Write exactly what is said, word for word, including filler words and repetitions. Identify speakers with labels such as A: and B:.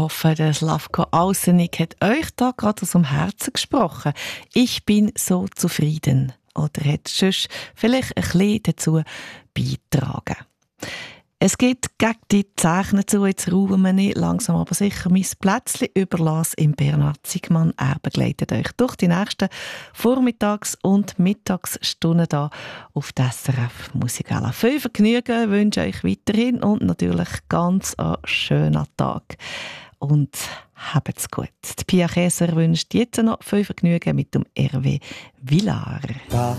A: hoffe, der Slavko Ausenik hat euch da gerade aus dem Herzen gesprochen. Ich bin so zufrieden. Oder hat sonst vielleicht ein bisschen dazu beitragen. Es geht gegen die Zeichner zu, jetzt ruhen wir nicht langsam aber sicher mein Plätzchen überlassen im Bernhard Zygmann. Er begleitet euch durch die nächsten Vormittags- und Mittagsstunden da auf der S R F Musikala. Viel Vergnügen wünsche ich euch weiterhin und natürlich ganz einen schönen Tag. Und habt's gut. Die Pia Käser wünscht jetzt noch viel Vergnügen mit dem R W Villar.